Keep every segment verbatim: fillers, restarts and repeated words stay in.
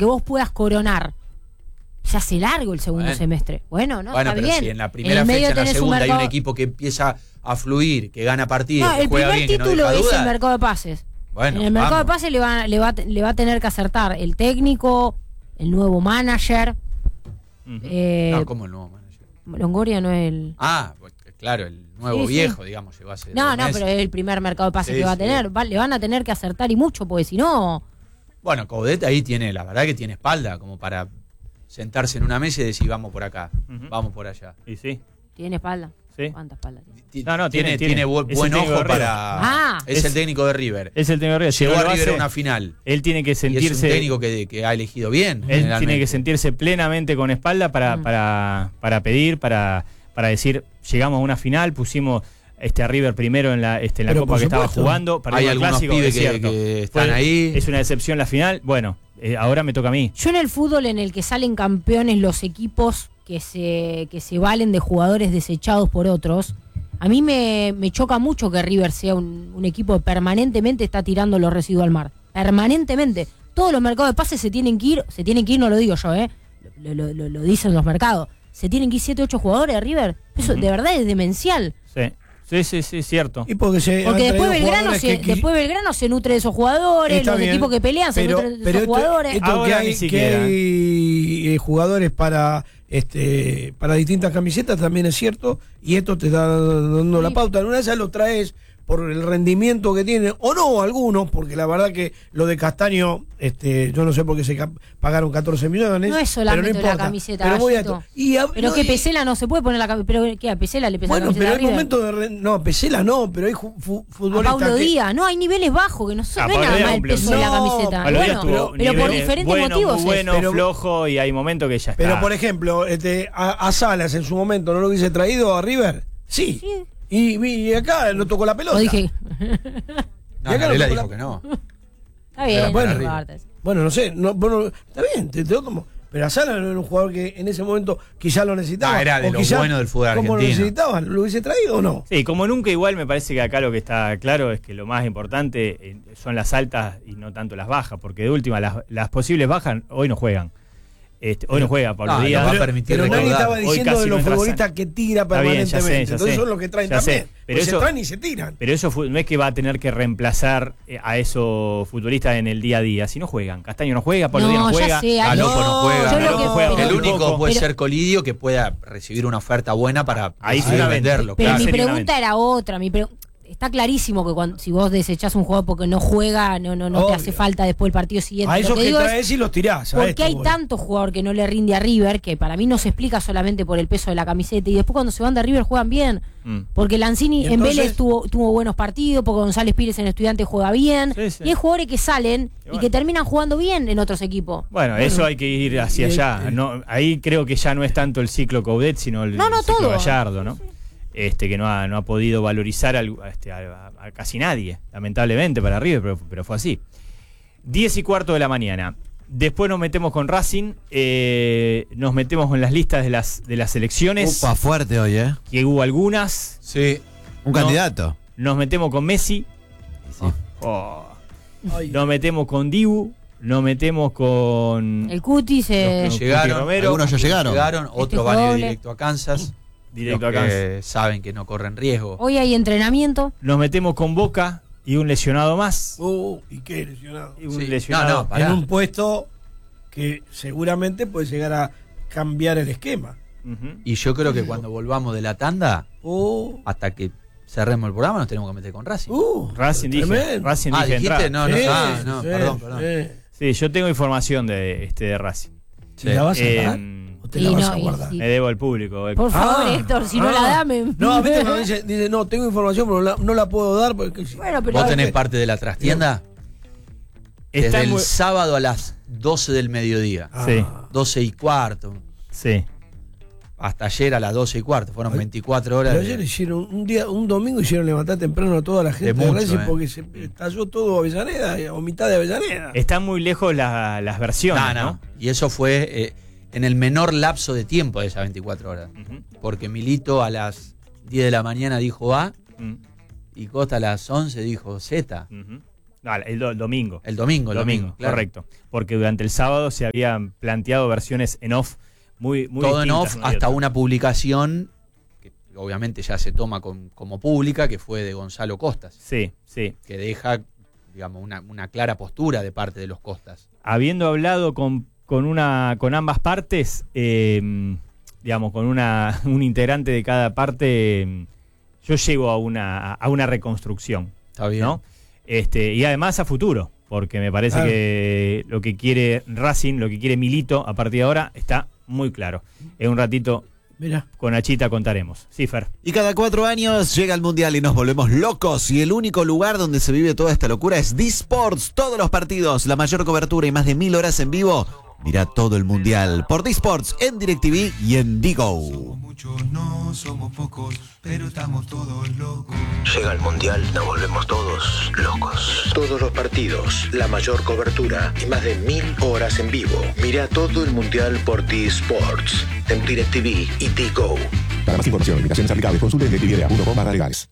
que vos puedas coronar. Se hace largo el segundo bueno. semestre. Bueno, no, bueno, está pero bien. si en la primera en fecha, en la un segunda, mercado... hay un equipo que empieza a fluir, que gana partidos, No, que el juega primer bien, título que no deja es dudas. el mercado de pases. Bueno, en el mercado vamos. de pases le va, le, va, le va a tener que acertar el técnico, el nuevo manager. Uh-huh. eh, No, ¿cómo el nuevo manager? Longoria no es el... Ah, pues, claro, el nuevo Sí, sí. viejo, digamos, llegó hace No, dos no, meses. pero es el primer mercado de pases Sí, que va a sí. tener. Va- le van a tener que acertar y mucho, porque si no... Bueno, Coudet ahí tiene, la verdad que tiene espalda, como para sentarse en una mesa y decir, vamos por acá, Uh-huh. vamos por allá. Y sí. Tiene espalda. Sí. ¿Cuánta espalda tiene? Ti- No, no, tiene, tiene- tiene bu- es el buen técnico de ojo River. para... Ah. es, Es- el técnico de River. Es el técnico de River. Llegó Si a no lo River a hace, una final. Él tiene que Y es un sentirse... técnico que, que ha elegido bien. Él tiene generalmente. que sentirse plenamente con espalda para, Mm. para, para pedir, para, para decir, llegamos a una final, pusimos este a River primero en la, este, en la Pero Copa por que estaba supuesto. jugando. Perdimos Hay el algunos clásico, pibes es que, cierto. que están Fue- ahí. Es una decepción la final. Bueno, eh, ahora me toca a mí. Yo en el fútbol en el que salen campeones los equipos que se, que se valen de jugadores desechados por otros, a mí me, me choca mucho que River sea un, un equipo que permanentemente está tirando los residuos al mar. Permanentemente. Todos los mercados de pases se tienen que ir, se tienen que ir, no lo digo yo, ¿eh? Lo, lo, lo, lo dicen los mercados. Se tienen que ir siete, ocho jugadores de River. Eso Ujú. de verdad es demencial. Sí, sí, sí, sí, cierto. Y porque se Porque han después traído Belgrano, jugadores se, que- después Belgrano se nutre de esos jugadores, Está los bien, equipos que pelean se pero- nutren de pero esos esto- jugadores. esto Ahora que ni hay, que siquiera. hay eh, jugadores para este para distintas camisetas también es cierto, y esto te está dando Sí. la pauta. En una de esas lo traes por el rendimiento que tienen, o no algunos, porque la verdad que lo de Castaño, este yo no sé por qué se ca- pagaron catorce millones. No es solamente pero no la importa. camiseta, Pero voy a Gallito. y a- Pero no, que y- Pesela no se puede poner la camiseta. ¿Pero qué? ¿A Pesela le pesa Bueno, la pero camiseta hay de River? momentos de re- no, Pesela no, pero hay ju- fu- A futbolistas Paulo que- Díaz. No, hay niveles bajos, que no se Ah, ve Paulo nada Díaz más el cumple peso un- de la No, camiseta. Pablo Díaz Bueno, tuvo pero por niveles diferentes bueno, motivos. muy es. bueno, Pero- flojo, y hay momentos que ya está. Pero por ejemplo, este, a, a Salas en su momento no lo hubiese traído a River. Sí. Sí. Y, y acá no tocó la pelota. Lo dije. No, Y acá Varela no- dijo que no. Está bien, Era para no River. importa. Bueno, no sé, no, bueno, está bien, te, te lo tomo. Pero a Salas no era un jugador que en ese momento quizá lo necesitaba. No, era de o lo quizá, bueno del fútbol como lo argentino. necesitaban, ¿lo hubiese traído o no? Sí, como nunca igual me parece que acá lo que está claro es que lo más importante eh, son las altas y no tanto las bajas, porque de última las, las posibles bajas hoy no juegan. Este, hoy no juega Pablo No, Díaz. no va a Pero, permitir pero nadie recordar. estaba Hoy diciendo casi de no los entra futbolistas San- que tira Está bien, ya sé, permanentemente. ya Entonces sé. son los que traen Ya sé. también. Pero Pues se eso- traen y se tiran. Pero eso fu- no es que va a tener que reemplazar eh, a esos futbolistas en el día a día, si no juegan. Castaño no juega, Pablo No, Díaz no ya juega. sé, hay- Galopo no juega. yo lo Galopo que- juega pero- El muy único poco. puede Pero- ser Colidio que pueda recibir una oferta buena para Ahí decidir seguramente. venderlo. Pero claro. mi Sería una pregunta venta. era otra. Mi pre- Está clarísimo que cuando, si vos desechás un jugador porque no juega, no, no, no te Obvio. hace falta después el partido siguiente. A Lo esos que que digo es, traes y los tirás. a ¿por esto qué hay voy. tanto jugador que no le rinde a River? Que para mí no se explica solamente por el peso de la camiseta. Y después cuando se van de River juegan bien. Mm. Porque Lanzini ¿Y en entonces? Vélez tuvo, tuvo buenos partidos, porque González Pires en Estudiantes juega bien. Sí, sí. Y hay jugadores que salen Y y, bueno. que terminan jugando bien en otros equipos. Bueno, eso hay que ir hacia y- allá. y- No, ahí creo que ya no es tanto el ciclo Coudet, sino el, No, no, el ciclo todo. Gallardo, ¿no? Este, que no ha, no ha podido valorizar al- a, este, a- a- a casi nadie, lamentablemente para River, pero, pero fue así. Diez y cuarto de la mañana. Después nos metemos con Racing, eh, nos metemos con las listas de las, de las elecciones, Upa, fuerte hoy, ¿eh? que hubo algunas. Sí. Un No. candidato. Nos metemos con Messi, Sí. oh, Ay, nos metemos con Dibu, nos metemos con El Cutis, eh, Los Que llegaron, Romero. Algunos ya llegaron. llegaron, otros van a ir doble. directo a Kansas. directo los acá. que saben que no corren riesgo. hoy hay entrenamiento. Nos metemos con Boca y un lesionado más. uh, y qué lesionado. Y un Sí. lesionado. No, no, pará. En un puesto que seguramente puede llegar a cambiar el esquema. Ujú. Y yo creo que cuando volvamos de la tanda, Uh, hasta que cerremos el programa, nos tenemos que meter con Racing. uh, Racing dije, tremendo. Racing ah, dije dijiste, entrada. no, no, Sí, ah, no, sí, perdón, perdón. sí. Sí, yo tengo información de este de Racing. ¿Y la vas a Eh, dar? ¿O te la Y vas no, a y guardar? sí. Me debo al público. eh. Por favor, Ah, Héctor, si no ah. la dame. No, viste cuando dice, dice, no, tengo información, pero la- no la puedo dar porque... Bueno, pero ¿Vos a ver, tenés parte de la trastienda? Desde Está el muy- sábado a las doce del mediodía. Ah. Sí, doce y cuarto. sí. Hasta ayer a las doce y cuarto. Fueron Ay, veinticuatro horas. Pero de- ayer hicieron, un día, un domingo hicieron levantar temprano a toda la gente de, mucho, Racing eh. porque se estalló todo Avellaneda, o mitad de Avellaneda. Están muy lejos la- las versiones, No, ¿no? no. Y eso fue eh, en el menor lapso de tiempo de esas veinticuatro horas. Ujú. Porque Milito a las diez de la mañana dijo A Mm, y Costa a las once dijo Z. ujú. No, el, do, el domingo. El domingo, el domingo, domingo, claro. correcto. Porque durante el sábado se habían planteado versiones en off muy, muy Todo en distintas off una y hasta otra. una publicación que obviamente ya se toma con, como pública, que fue de Gonzalo Costas, Sí, sí. que deja, digamos, una, una clara postura de parte de los Costas. Habiendo hablado con, con, una, con ambas partes, eh, digamos, con una, un integrante de cada parte, eh, yo llego a una, a una reconstrucción. Está bien. ¿No? Este, y además a futuro, porque me parece Ah. que lo que quiere Racing, lo que quiere Milito a partir de ahora está muy claro. En un ratito Mira. con Achita contaremos. Sí, Fer. Y cada cuatro años llega el Mundial y nos volvemos locos. Y el único lugar donde se vive toda esta locura es D-Sports. Todos los partidos, la mayor cobertura y más de mil horas en vivo. Mira todo el Mundial por D-Sports en DirecTV y en Digo. Muchos no somos pocos, pero estamos todos locos. Llega el Mundial, nos volvemos todos locos. Todos los partidos, la mayor cobertura y más de mil horas en vivo. Mira todo el Mundial por T-Sports, en DirecTV y Digo. Para más información, limitaciones aplicables, consulte en directv punto com barra legales.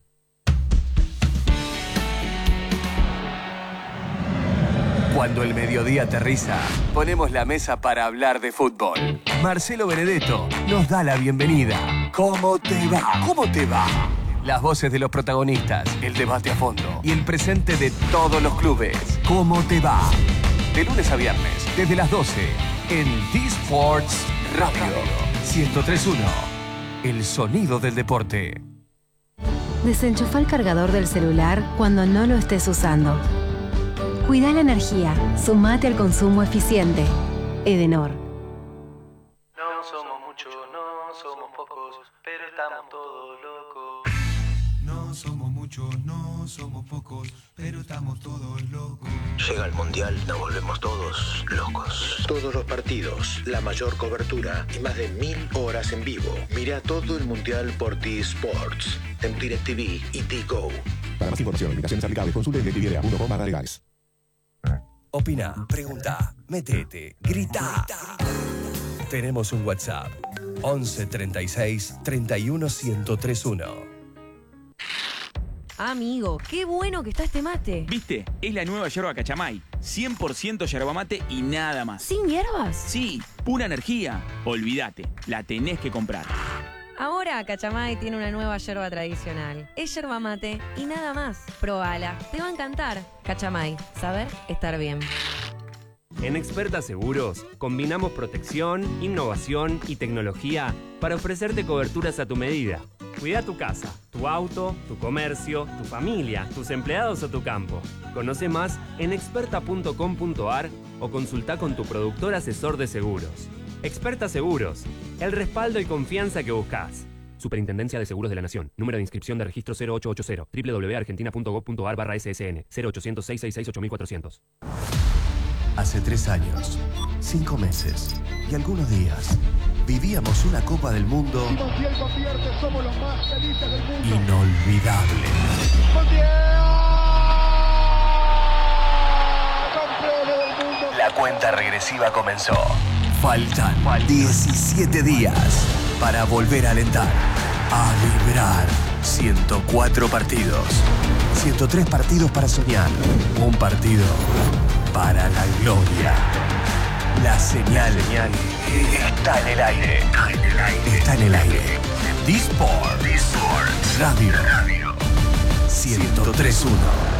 Cuando el mediodía aterriza, ponemos la mesa para hablar de fútbol. Marcelo Benedetto nos da la bienvenida. ¿Cómo te va? ¿Cómo te va? Las voces de los protagonistas, el debate a fondo y el presente de todos los clubes. ¿Cómo te va? De lunes a viernes, desde las doce, en D-Sports Radio. ciento tres punto uno. El sonido del deporte. Desenchufa el cargador del celular cuando no lo estés usando. Cuida la energía. Sumate al consumo eficiente. Edenor. No somos muchos, no somos pocos, pero estamos todos locos. No somos muchos, no somos pocos, pero estamos todos locos. Llega el Mundial, nos volvemos todos locos. Todos los partidos, la mayor cobertura y más de mil horas en vivo. Mira todo el Mundial por T-Sports, en DirecTV y Digo. Para más información, limitaciones aplicables, consulte en directv punto com barra legales. Opina, pregunta, metete, grita. Tenemos un WhatsApp. once treinta y seis treinta y uno ciento tres uno. Amigo, qué bueno que está este mate. ¿Viste? Es la nueva yerba Cachamay. cien por ciento yerba mate y nada más. ¿Sin hierbas? Sí, pura energía. Olvídate, la tenés que comprar. Ahora Cachamay tiene una nueva yerba tradicional. Es yerba mate y nada más. Probala, te va a encantar. Cachamay, saber estar bien. En Experta Seguros combinamos protección, innovación y tecnología para ofrecerte coberturas a tu medida. Cuida tu casa, tu auto, tu comercio, tu familia, tus empleados o tu campo. Conoce más en experta punto com punto ar o consulta con tu productor asesor de seguros. Experta Seguros, el respaldo y confianza que buscas. Superintendencia de Seguros de la Nación. Número de inscripción de registro cero ocho ocho cero. doble u doble u doble u punto argentina punto gov punto ar barra S S N. cero ochocientos seiscientos sesenta y seis ocho mil cuatrocientos. Hace tres años, cinco meses y algunos días, vivíamos una Copa del Mundo inolvidable. La cuenta regresiva comenzó. Faltan diecisiete días para volver a alentar, a vibrar. ciento cuatro partidos, ciento tres partidos para soñar, un partido para la gloria. La señal está en el aire. Está en el aire. D-Sports Radio. ciento tres punto uno.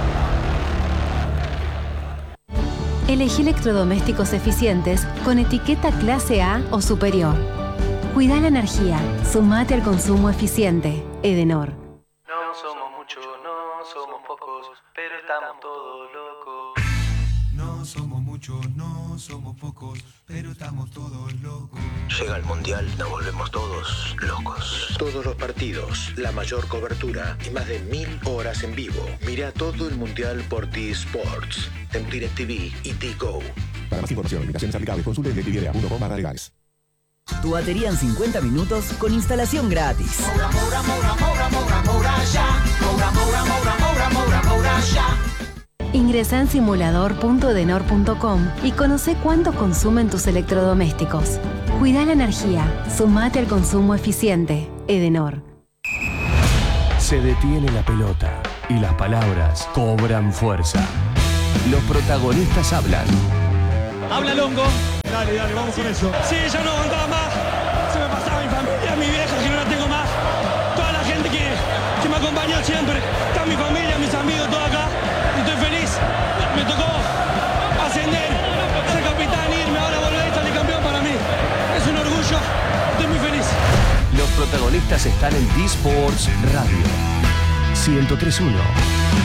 Elegí electrodomésticos eficientes con etiqueta clase A o superior. Cuida la energía. Sumate al consumo eficiente. Edenor. No somos muchos, no somos pocos, pero estamos todos locos. No somos muchos, no somos pocos, pero estamos todos locos. Llega el Mundial, nos volvemos todos locos. Todos los partidos, la mayor cobertura y más de mil horas en vivo. Mira todo el Mundial por T-Sports, en DirecTV y Digo. Para más información, limitaciones aplicables, consulte en directv punto com barra legales. Tu batería en cincuenta minutos con instalación gratis. Moura, Moura, Moura, Moura, Moura, Moura, ya. Moura, Moura, Moura, Moura, Moura, Moura, ya. Ingresa en simulador punto edenor punto com y conoce cuánto consumen tus electrodomésticos. Cuida la energía. Sumate al consumo eficiente. Edenor. Se detiene la pelota y las palabras cobran fuerza. Los protagonistas hablan. Habla Longo. Dale, dale, vamos con eso. Sí, ya no aguantaba más. Se me pasaba mi familia, mi vieja, que no la tengo más. Toda la gente que, que me acompañó siempre. Está mi familia, mis amigos, todo acá. Y estoy feliz. Me tocó ascender, ser capitán, irme, ahora volver a salir campeón para mí. Es un orgullo. Estoy muy feliz. Los protagonistas están en D-Sports Radio. ciento tres punto uno.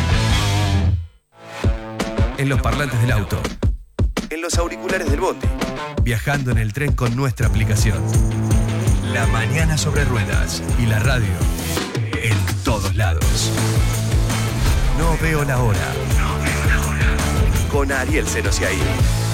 En los parlantes del auto. En los auriculares del bondi. Viajando en el tren con nuestra aplicación. La mañana sobre ruedas y la radio en todos lados. No veo la hora. No veo la hora. Con Ariel Senosiaí.